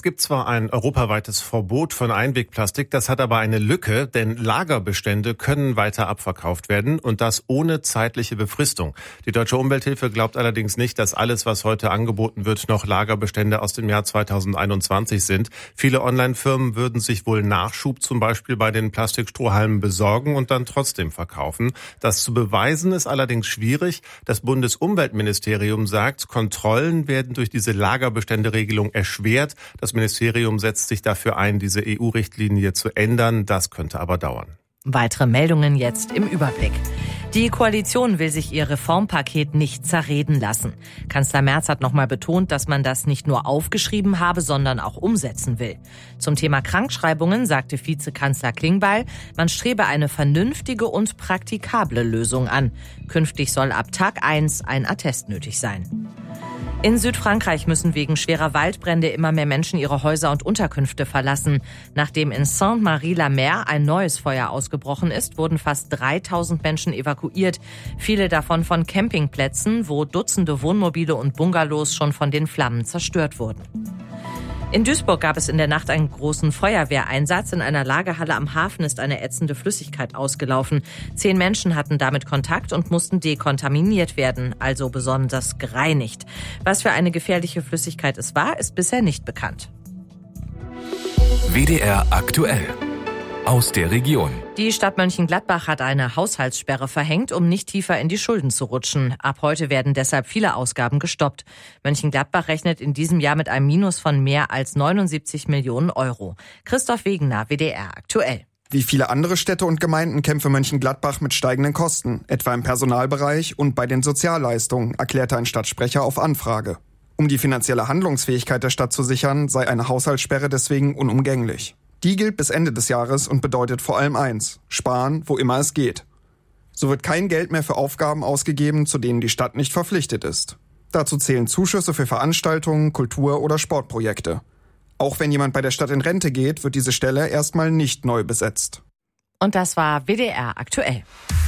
gibt zwar ein europaweites Verbot von Einwegplastik, das hat aber eine Lücke, denn Lagerbestände können weiter abverkauft werden und das ohne zeitliche Befristung. Die Deutsche Umwelthilfe glaubt allerdings nicht, dass alles, was heute angeboten wird, noch Lagerbestände aus dem Jahr 2021 sind. Viele Online-Firmen würden sich wohl Nachschub zum Beispiel bei den Plastikstrohhalmen besorgen und dann trotzdem verkaufen. Das zu beweisen ist allerdings schwierig. Das Bundesumweltministerium sagt, Kontrollen werden durch diese Lagerbestände-Regelung erschwert. Das Ministerium setzt sich dafür ein, diese EU-Richtlinie zu ändern. Das könnte aber dauern. Weitere Meldungen jetzt im Überblick. Die Koalition will sich ihr Reformpaket nicht zerreden lassen. Kanzler Merz hat nochmal betont, dass man das nicht nur aufgeschrieben habe, sondern auch umsetzen will. Zum Thema Krankschreibungen sagte Vizekanzler Klingbeil, man strebe eine vernünftige und praktikable Lösung an. Künftig soll ab Tag 1 ein Attest nötig sein. In Südfrankreich müssen wegen schwerer Waldbrände immer mehr Menschen ihre Häuser und Unterkünfte verlassen. Nachdem in Sainte-Marie-la-Mer ein neues Feuer ausgebrochen ist, wurden fast 3000 Menschen evakuiert. Viele davon von Campingplätzen, wo Dutzende Wohnmobile und Bungalows schon von den Flammen zerstört wurden. In Duisburg gab es in der Nacht einen großen Feuerwehreinsatz. In einer Lagerhalle am Hafen ist eine ätzende Flüssigkeit ausgelaufen. 10 Menschen hatten damit Kontakt und mussten dekontaminiert werden, also besonders gereinigt. Was für eine gefährliche Flüssigkeit es war, ist bisher nicht bekannt. WDR aktuell. Aus der Region. Die Stadt Mönchengladbach hat eine Haushaltssperre verhängt, um nicht tiefer in die Schulden zu rutschen. Ab heute werden deshalb viele Ausgaben gestoppt. Mönchengladbach rechnet in diesem Jahr mit einem Minus von mehr als 79 Millionen Euro. Christoph Wegener, WDR aktuell. Wie viele andere Städte und Gemeinden kämpfe Mönchengladbach mit steigenden Kosten, etwa im Personalbereich und bei den Sozialleistungen, erklärte ein Stadtsprecher auf Anfrage. Um die finanzielle Handlungsfähigkeit der Stadt zu sichern, sei eine Haushaltssperre deswegen unumgänglich. Die gilt bis Ende des Jahres und bedeutet vor allem eins: Sparen, wo immer es geht. So wird kein Geld mehr für Aufgaben ausgegeben, zu denen die Stadt nicht verpflichtet ist. Dazu zählen Zuschüsse für Veranstaltungen, Kultur- oder Sportprojekte. Auch wenn jemand bei der Stadt in Rente geht, wird diese Stelle erstmal nicht neu besetzt. Und das war WDR aktuell.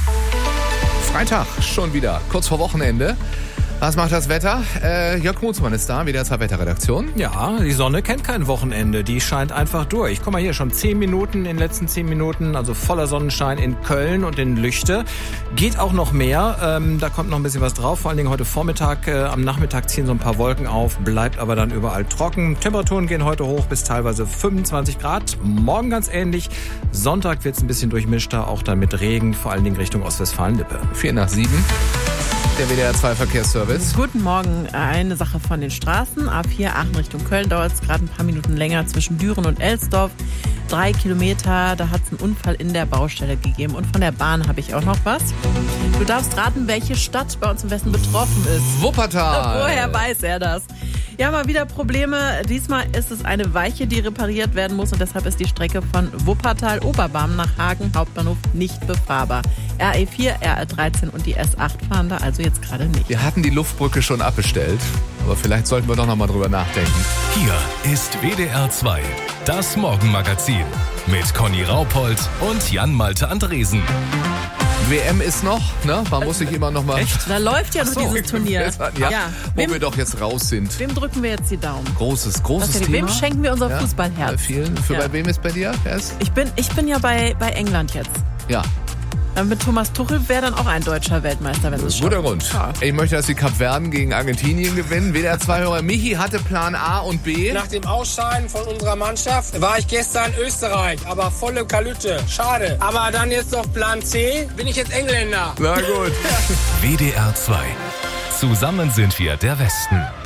Freitag schon wieder, kurz vor Wochenende. Was macht das Wetter? Jörg Mutzmann ist da, WDR 2 Wetterredaktion. Ja, die Sonne kennt kein Wochenende, die scheint einfach durch. Guck mal hier, schon 10 Minuten, in den letzten 10 Minuten, also voller Sonnenschein in Köln und in Lüchte. Geht auch noch mehr, da kommt noch ein bisschen was drauf, vor allen Dingen heute Vormittag, am Nachmittag ziehen so ein paar Wolken auf, bleibt aber dann überall trocken. Temperaturen gehen heute hoch bis teilweise 25 Grad, morgen ganz ähnlich. Sonntag wird es ein bisschen durchmischter, auch dann mit Regen, vor allen Dingen Richtung Ostwestfalen-Lippe. 7:04. Der WDR 2 Verkehrsservice. Guten Morgen. Eine Sache von den Straßen. A4 Aachen Richtung Köln dauert es gerade ein paar Minuten länger zwischen Düren und Elsdorf. 3 Kilometer, da hat es einen Unfall in der Baustelle gegeben. Und von der Bahn habe ich auch noch was. Du darfst raten, welche Stadt bei uns im Westen betroffen ist. Wuppertal. Woher weiß er das? Ja, mal wieder Probleme. Diesmal ist es eine Weiche, die repariert werden muss. Und deshalb ist die Strecke von Wuppertal-Oberbarm nach Hagen Hauptbahnhof nicht befahrbar. RE4, RE13 und die S8 fahren da also jetzt gerade nicht. Wir hatten die Luftbrücke schon abbestellt, aber vielleicht sollten wir doch noch mal drüber nachdenken. Hier ist WDR 2, das Morgenmagazin mit Conny Raupold und Jan-Malte Andresen. WM ist noch, ne? Man muss sich immer noch mal... Echt? Da läuft ja noch dieses Turnier. Ja. Wo wir doch jetzt raus sind. Wem drücken wir jetzt die Daumen? Großes Thema. Wem schenken wir unser Fußballherz? Bei vielen. Bei wem ist bei dir? Ich bin ja bei England jetzt. Ja. Mit Thomas Tuchel wäre dann auch ein deutscher Weltmeister, wenn es guter Grund. Ja. Ich möchte, dass die Kapverden gegen Argentinien gewinnen. WDR 2-Hörer Michi hatte Plan A und B. Nach dem Ausscheiden von unserer Mannschaft war ich gestern in Österreich, aber volle Kalütte. Schade. Aber dann jetzt noch Plan C, bin ich jetzt Engländer. Na gut. WDR 2. Zusammen sind wir der Westen.